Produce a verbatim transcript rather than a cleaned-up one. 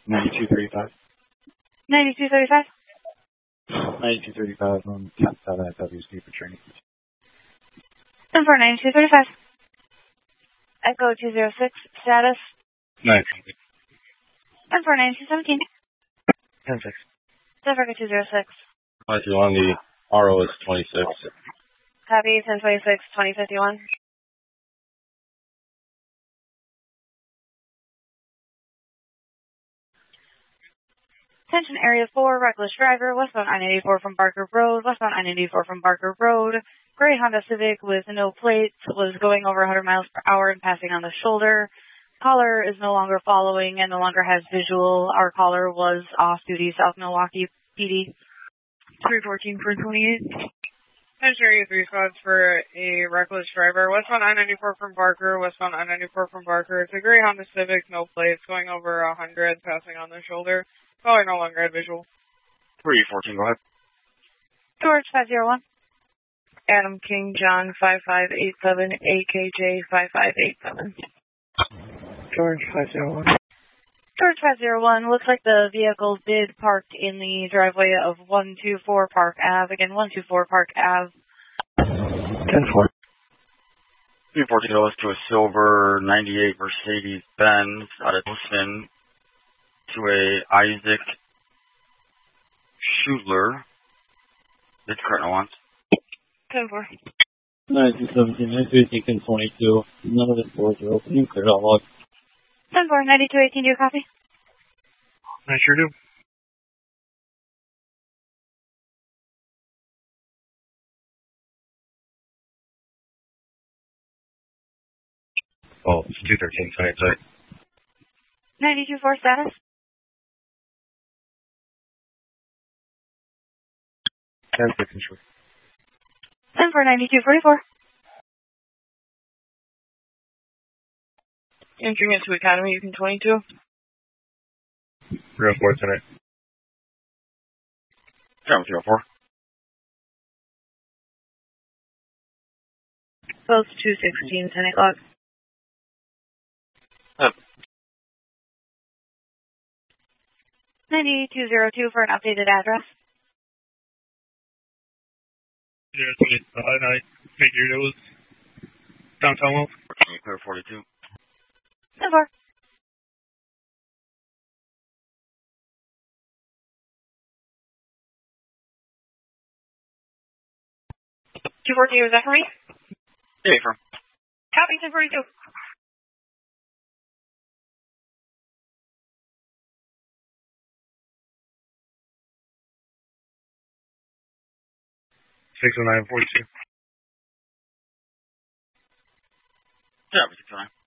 ninety-two thirty-five. ninety-two thirty-five? ninety-two thirty-five on ten seven at W C for training. ten four ninety-two thirty-five. Echo two zero six, status? nine. ten four ninety-two seventeen. ten six. Africa two zero six. twenty-one, the R O is twenty-six. Copy, ten twenty-six, twenty fifty-one. Attention Area four, reckless driver, westbound I ninety-four from Barker Road, westbound I ninety-four from Barker Road. Gray Honda Civic with no plates was going over one hundred miles per hour and passing on the shoulder. Caller is no longer following and no longer has visual. Our caller was off duty, South Milwaukee P D. three fourteen for twenty-eight. Attention Area three squads for a reckless driver, westbound I ninety-four from Barker, westbound I ninety-four from Barker. It's a gray Honda Civic, no plates, going over one hundred, passing on the shoulder. Caller no longer had visual. three fourteen, go ahead. George five zero one. Adam King John five five eight seven, A K J five five eight seven. George five zero one. George five zero one, looks like the vehicle did park in the driveway of one two four Park Ave. Again, one two four Park Ave. ten four. three fourteen goes to a silver ninety-eight Mercedes-Benz out of Wilson to a Isaac Schudler. It's current once. ten four. ninety-two seventeen, ninety-three eighteen, twenty-two. None of the doors are open. You cleared all logs. ten four, ninety-two eighteen, do you copy? I sure do. Oh, it's two thirteen, sorry, sorry. ninety-two four status? ten six and short. ten four ninety-two forty-four. Entering into Academy, you can twenty-two. three oh four tonight. Yeah, three oh four. Both two sixteen, ten o'clock. Yep. ninety-two oh two for an updated address. Yeah, twenty-five, I figured it was downtown Wells. Clear forty-two. ten four. two forty-two, is that for me? Yeah, from. Copy, ten forty-two. six oh nine, forty-two. Yeah, six oh nine.